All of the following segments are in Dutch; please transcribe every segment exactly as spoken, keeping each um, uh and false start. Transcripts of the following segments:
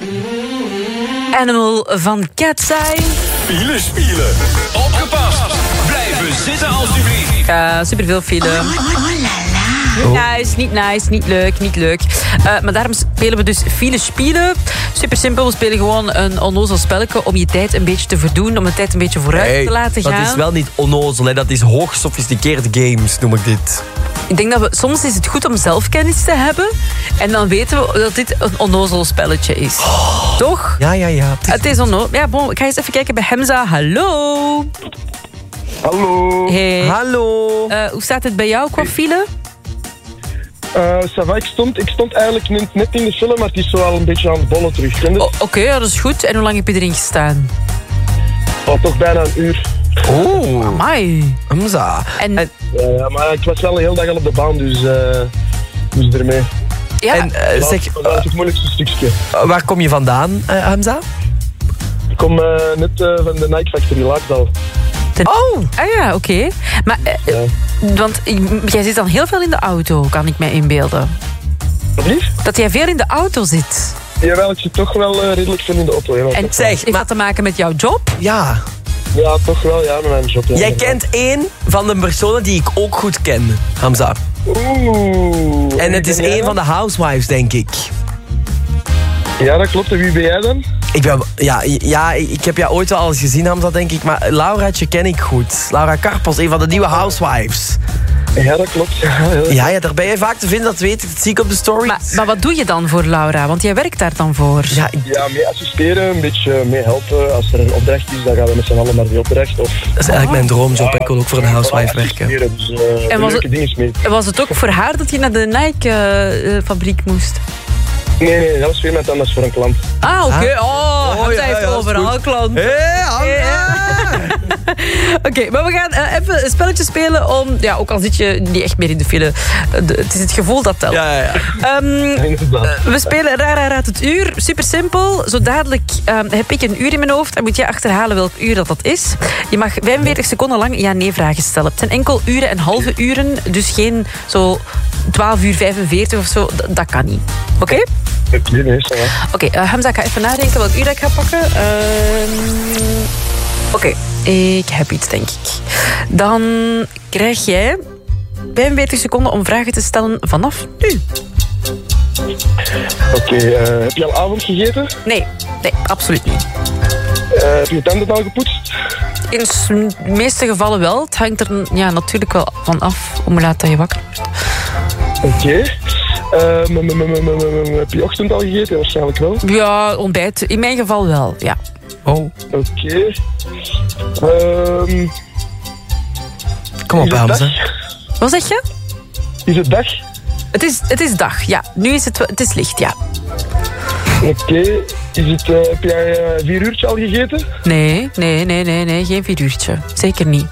Animal van Cat's Eye. File spelen. Opgepast. Blijven zitten alstublieft. Ja, superveel file. Niet nice, niet nice, niet leuk, niet leuk. Uh, maar daarom spelen we dus file spielen. Super simpel, we spelen gewoon een onnozel spelletje om je tijd een beetje te verdoen, om de tijd een beetje vooruit hey, te laten gaan. Dat is wel niet onnozel, hè. Dat is hoog gesofisticeerde games, noem ik dit. Ik denk dat we, soms is het goed om zelfkennis te hebben en dan weten we dat dit een onnozel spelletje is. Oh. Toch? Ja, ja, ja. Het is, het is onnozel. Ja, bon, ik ga eens even kijken bij Hamza. Hallo. Hallo. Hey. Hallo. Uh, hoe staat het bij jou qua file? Uh, Sava, ik, stond, ik stond eigenlijk net, net in de film, maar het is zo al een beetje aan het bollen terug. Oké, okay, ja, dat is goed. En hoe lang heb je erin gestaan? Oh, toch bijna een uur. Oh, amai. Hamza. En... en ja, maar ik was wel de hele dag al op de baan, dus, uh, dus ermee. Ja. En, uh, zeg, dat was het moeilijkste stukje. Uh, waar kom je vandaan, uh, Hamza? Ik kom uh, net uh, van de Nike Factory, Laakdal. Oh, ah ja, oké. Okay. Maar, uh, ja. Want jij zit dan heel veel in de auto, kan ik mij inbeelden. Wat lief? Dat jij veel in de auto zit. Jawel, ik zit toch wel uh, redelijk veel in de auto. Ja, en zeg, heeft maar... dat te maken met jouw job? Ja. Ja, toch wel, ja, met mijn job. Ja, jij ja. kent één van de personen die ik ook goed ken, Hamza. Oeh. En het is één van de housewives, denk ik. Ja, dat klopt. En wie ben jij dan? Ik ben, ja, ja, ik heb jou ooit wel al eens gezien, Hamza, denk ik. Maar Lauraatje ken ik goed. Laura Karpels, een van de nieuwe housewives. Ja, dat klopt. Ja, ja, ja, daar ben je vaak te vinden, dat weet ik. Dat zie ik op de stories. Maar, maar wat doe je dan voor Laura? Want jij werkt daar dan voor. Ja, ik... ja mee assisteren, een beetje mee helpen. Als er een opdracht is, dan gaan we met z'n allen naar die opdracht. Of... Dat is eigenlijk mijn droomjob. Ja, ik wil ook voor een housewife werken. Dus, uh, en was het, mee. was het ook voor haar dat je naar de Nike-fabriek uh, moest? Nee, nee, dat was weer met anders voor een klant. Ah, oké. Okay. Oh, oh ja, heeft ja, overal klanten. Hé, hey, Oké, okay, maar we gaan uh, even een spelletje spelen om... Ja, ook al zit je niet echt meer in de file. De, het is het gevoel dat telt. Ja, ja, ja. Um, uh, we spelen Rara Raad het uur. Super simpel. Zo dadelijk um, heb ik een uur in mijn hoofd en moet jij achterhalen welk uur dat, dat is. Je mag vijfenveertig seconden lang ja-nee vragen stellen. Het zijn enkel uren en halve uren, dus geen zo twaalf uur vijfenveertig of zo. D- dat kan niet. Oké? Okay? Nee, nee, Oké, okay, uh, Hamza, ik ga even nadenken welk uur ik ga pakken. Uh, Oké, okay, ik heb iets, denk ik. Dan krijg jij vijfenveertig seconden om vragen te stellen vanaf nu. Oké, okay, uh, heb je al avond gegeten? Nee, nee, absoluut niet. Uh, heb je je tanden al gepoetst? In de meeste gevallen wel. Het hangt er ja, natuurlijk wel van af hoe laat dat je wakker wordt. Oké. Okay. Uh, heb je ochtend al gegeten? Waarschijnlijk wel. Ja, ontbijt. In mijn geval wel, ja. Oh. Oké. Okay. Um, Kom op, Hamza. Wat zeg je? Is het dag? Het is, het is dag, ja. Nu is het, het is licht, ja. Oké. Okay. Is het, uh, heb jij uh, vier uurtje al gegeten? Nee, nee, nee, nee, nee. Geen vier uurtje. Zeker niet.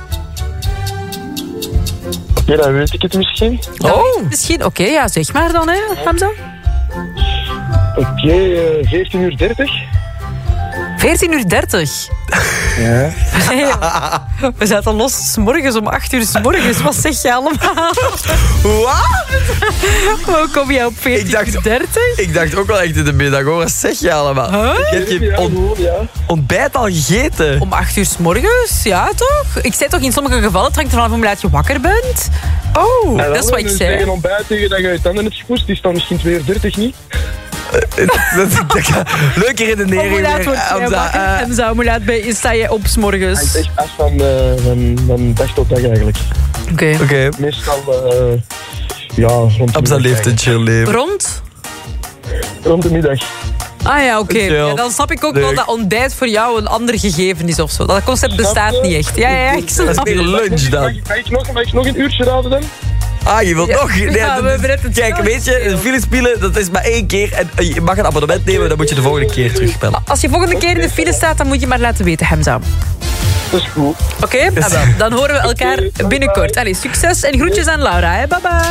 Oké, okay, dan weet ik het misschien. Oh. Misschien, oké, okay, ja, zeg maar dan, hè, Hamza. Oké, okay, uh, veertien uur dertig. veertien uur dertig? Ja. Nee, we zaten los 's morgens om acht uur 's morgens. Wat zeg je allemaal? Wat? Hoe kom je op veertien uur dertig? Ik dacht ook wel echt in de middag, hoor. Wat zeg je allemaal? Huh? Je hebt je on- ja. ontbijt al gegeten. Om acht uur 's morgens? Ja, toch? Ik zei toch in sommige gevallen, het hangt ervan af hoe laat je wakker bent. Oh, ja, dat is wat ik zei. Tegen ontbijt, tegen dat je je tanden hebt gepoetst, is dan misschien twee uur dertig niet? Leuke redenering. Hoe laat word jij wakker? Uh, en zo, hoe laat ben je, sta je op 's morgens? Het is af van, uh, van, van dag tot dag eigenlijk. Oké. Okay. Okay. Meestal, uh, ja, rond Hamza leeft een chill leven. Rond? Rond de middag. Ah ja, oké. Okay. Ja, dan snap ik ook Leuk. wel dat ontbijt voor jou een ander gegeven is of zo. Dat concept bestaat snap niet echt. Ja, ja, ik snap. Dat is meer lunch dan. Mag ik, mag, ik nog, mag ik nog een uurtje raden dan? Ah, je wilt ja, nog? Nee, ja, dat, we kijk, weet je, file spelen, dat is maar één keer. En je mag een abonnement nemen, dan moet je de volgende keer terugbellen. Als je volgende keer in de file staat, dan moet je maar laten weten, Hamza. Dat is goed. Oké, okay? Dan horen we elkaar binnenkort. Allee, succes en groetjes aan Laura. Hè? Bye bye.